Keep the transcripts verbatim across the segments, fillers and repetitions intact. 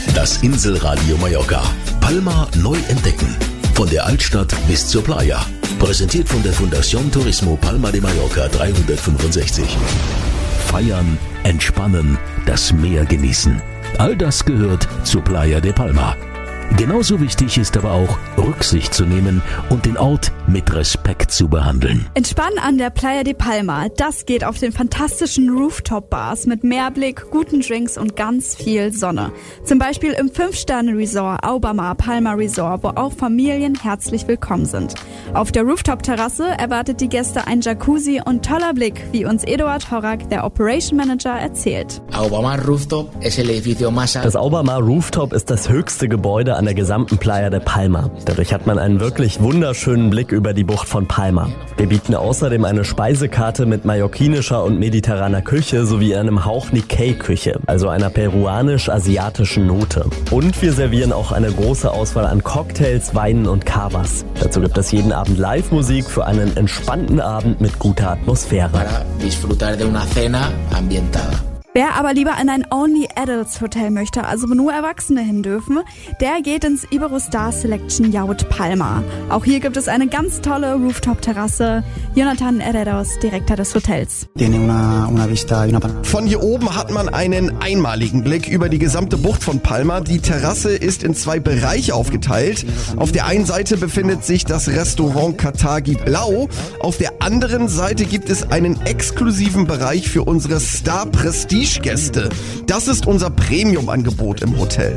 Das Inselradio Mallorca. Palma neu entdecken. Von der Altstadt bis zur Playa. Präsentiert von der Fundación Turismo Palma de Mallorca dreihundertfünfundsechzig. Feiern, entspannen, das Meer genießen. All das gehört zur Playa de Palma. Genauso wichtig ist aber auch, Rücksicht zu nehmen und den Ort mit Respekt zu behandeln. Entspannen an der Playa de Palma, das geht auf den fantastischen Rooftop-Bars mit Meerblick, guten Drinks und ganz viel Sonne. Zum Beispiel im fünf Sterne Resort Aubamar Palma Resort, wo auch Familien herzlich willkommen sind. Auf der Rooftop-Terrasse erwartet die Gäste ein Jacuzzi und toller Blick, wie uns Eduard Horak, der Operation Manager, erzählt. Aubamar Rooftop ist el edificio más alto. Das Aubamar Rooftop ist das höchste Gebäude an der gesamten Playa de Palma. Dadurch hat man einen wirklich wunderschönen Blick über die Bucht von Palma. Wir bieten außerdem eine Speisekarte mit mallorquinischer und mediterraner Küche sowie einem Hauch Nikkei-Küche, also einer peruanisch-asiatischen Note. Und wir servieren auch eine große Auswahl an Cocktails, Weinen und Cavas. Dazu gibt es jeden Abend Live-Musik für einen entspannten Abend mit guter Atmosphäre. Para disfrutar de una cena ambientada. Wer aber lieber in ein Only Adults Hotel möchte, also wo nur Erwachsene hin dürfen, der geht ins Iberostar Selection Yacht Palma. Auch hier gibt es eine ganz tolle Rooftop-Terrasse. Jonathan Herreros, Direktor des Hotels. Von hier oben hat man einen einmaligen Blick über die gesamte Bucht von Palma. Die Terrasse ist in zwei Bereiche aufgeteilt. Auf der einen Seite befindet sich das Restaurant Katagi Blau. Auf der anderen Seite gibt es einen exklusiven Bereich für unsere Star Prestige Gäste. Das ist unser Premium-Angebot im Hotel.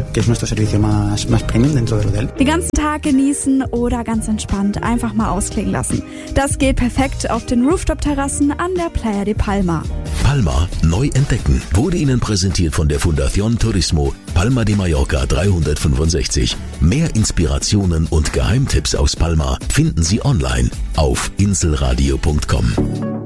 Den ganzen Tag genießen oder ganz entspannt einfach mal ausklingen lassen. Das geht perfekt auf den Rooftop-Terrassen an der Playa de Palma. Palma neu entdecken wurde Ihnen präsentiert von der Fundación Turismo Palma de Mallorca dreihundertfünfundsechzig. Mehr Inspirationen und Geheimtipps aus Palma finden Sie online auf inselradio punkt com.